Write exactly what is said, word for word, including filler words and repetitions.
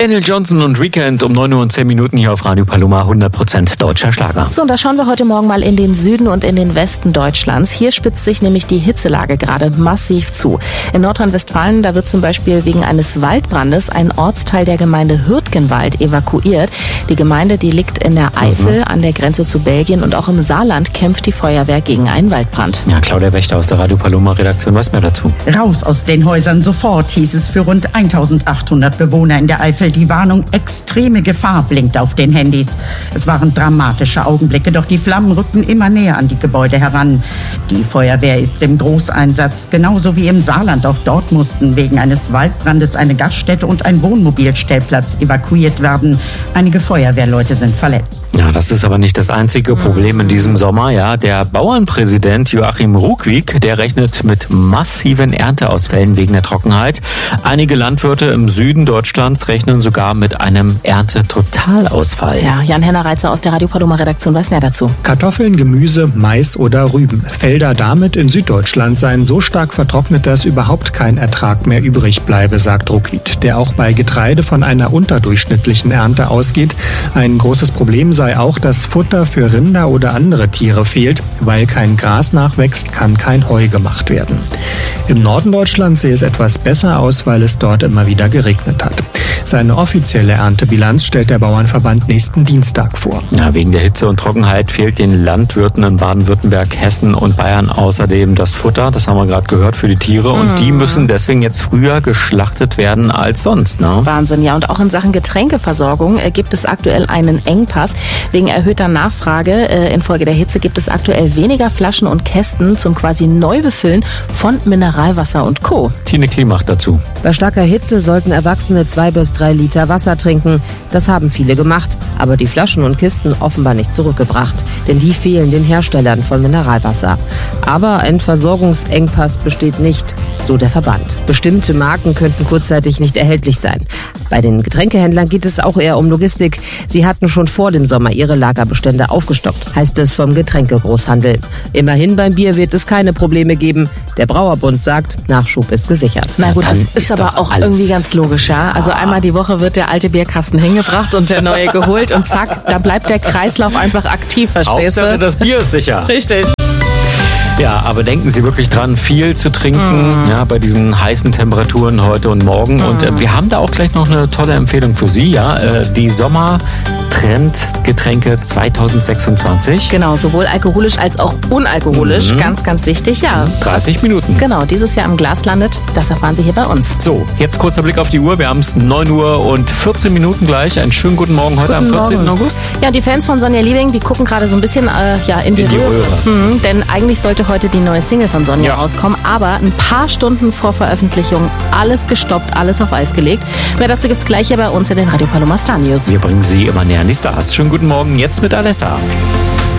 Daniel Johnston und Weekend um neun Uhr und zehn Minuten hier auf Radio Paloma, hundert Prozent deutscher Schlager. So, und da schauen wir heute Morgen mal in den Süden und in den Westen Deutschlands. Hier spitzt sich nämlich die Hitzelage gerade massiv zu. In Nordrhein-Westfalen, da wird zum Beispiel wegen eines Waldbrandes ein Ortsteil der Gemeinde Hürtgenwald evakuiert. Die Gemeinde, die liegt in der Eifel, mhm. an der Grenze zu Belgien, und auch im Saarland kämpft die Feuerwehr gegen einen Waldbrand. Ja, Claudia Wächter aus der Radio Paloma Redaktion, was mehr dazu? Raus aus den Häusern sofort, hieß es für rund eintausendachthundert Bewohner in der Eifel. Die Warnung extreme Gefahr blinkt auf den Handys. Es waren dramatische Augenblicke, doch die Flammen rückten immer näher an die Gebäude heran. Die Feuerwehr ist im Großeinsatz, genauso wie im Saarland. Auch dort mussten wegen eines Waldbrandes eine Gaststätte und ein Wohnmobilstellplatz evakuiert werden. Einige Feuerwehrleute sind verletzt. Ja, das ist aber nicht das einzige Problem in diesem Sommer. Ja, der Bauernpräsident Joachim Ruckwiek, der rechnet mit massiven Ernteausfällen wegen der Trockenheit. Einige Landwirte im Süden Deutschlands rechnen sogar mit einem Erntetotalausfall. Ja, Jan-Henner Reitzer aus der Radio Paloma Redaktion weiß mehr dazu. Kartoffeln, Gemüse, Mais oder Rüben. Felder damit in Süddeutschland seien so stark vertrocknet, dass überhaupt kein Ertrag mehr übrig bleibe, sagt Ruckwiek, der auch bei Getreide von einer unterdurchschnittlichen Ernte ausgeht. Ein großes Problem sei auch, dass Futter für Rinder oder andere Tiere fehlt. Weil kein Gras nachwächst, kann kein Heu gemacht werden. Im Norden Deutschlands sehe es etwas besser aus, weil es dort immer wieder geregnet hat. Seine offizielle Erntebilanz stellt der Bauernverband nächsten Dienstag vor. Ja, wegen der Hitze und Trockenheit fehlt den Landwirten in Baden-Württemberg, Hessen und Bayern außerdem das Futter. Das haben wir gerade gehört, für die Tiere. Und mm. die müssen deswegen jetzt früher geschlachtet werden als sonst. Ne? Wahnsinn, ja. Und auch in Sachen Getränkeversorgung äh, gibt es aktuell einen Engpass. Wegen erhöhter Nachfrage äh, infolge der Hitze gibt es aktuell weniger Flaschen und Kästen zum quasi Neubefüllen von Mineralwasser und Co. Tine Klimach dazu. Bei starker Hitze sollten Erwachsene zwei bis drei Liter Wasser trinken. Das haben viele gemacht, aber die Flaschen und Kisten offenbar nicht zurückgebracht, denn die fehlen den Herstellern von Mineralwasser. Aber ein Versorgungsengpass besteht nicht, so der Verband. Bestimmte Marken könnten kurzzeitig nicht erhältlich sein. Bei den Getränkehändlern geht es auch eher um Logistik. Sie hatten schon vor dem Sommer ihre Lagerbestände aufgestockt, heißt es vom Getränkegroßhandel. Immerhin beim Bier wird es keine Probleme geben. Der Brauerbund sagt, Nachschub ist gesichert. Na gut, das ist, ist aber auch alles irgendwie ganz logisch, ja. Also ah. einmal die Woche wird der alte Bierkasten hingebracht und der neue geholt und zack, da bleibt der Kreislauf einfach aktiv, verstehst Hauptsache, du? das Bier ist sicher. Richtig. Ja, aber denken Sie wirklich dran, viel zu trinken, mm. ja, bei diesen heißen Temperaturen heute und morgen. Mm. Und äh, wir haben da auch gleich noch eine tolle Empfehlung für Sie, ja, äh, die Sommer-Trendgetränke zwanzig sechsundzwanzig. Genau, sowohl alkoholisch als auch unalkoholisch, mm. ganz, ganz wichtig, ja. dreißig Minuten. Genau, dieses Jahr im Glas landet, das erfahren Sie hier bei uns. So, jetzt kurzer Blick auf die Uhr, wir haben es neun Uhr und vierzehn Minuten gleich. Einen schönen guten Morgen heute guten am vierzehnten Morgen. August. Ja, die Fans von Sonja Liebing, die gucken gerade so ein bisschen äh, ja, in die, in die Röhre. Mhm, denn eigentlich sollte heute die neue Single von Sonja ja. rauskommen, aber ein paar Stunden vor Veröffentlichung alles gestoppt, alles auf Eis gelegt. Mehr dazu gibt's gleich hier bei uns in den Radio Paloma Star News. Wir bringen Sie immer näher an die Stars. Schönen guten Morgen, jetzt mit Alessa.